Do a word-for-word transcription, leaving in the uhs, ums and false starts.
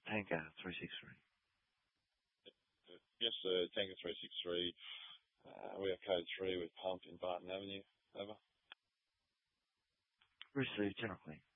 Tanker three six three. Yes, sir. Tanker three six three. Uh, we have code three with pump in Barton Avenue. Over. Received, General Clean.